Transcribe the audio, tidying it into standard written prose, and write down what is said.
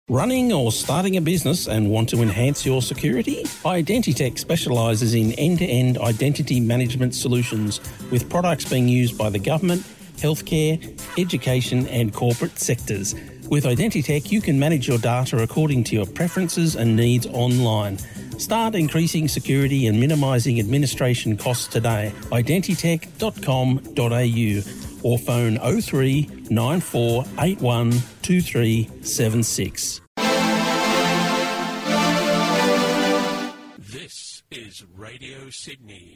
Running or starting a business and want to enhance your security? Identitech specialises in end-to-end identity management solutions with products being used by the government, healthcare, education and corporate sectors. With Identitech, you can manage your data according to your preferences and needs online. Start increasing security and minimising administration costs today. Identitech.com.au or phone 03 9481 2376. This is Radio Sydney.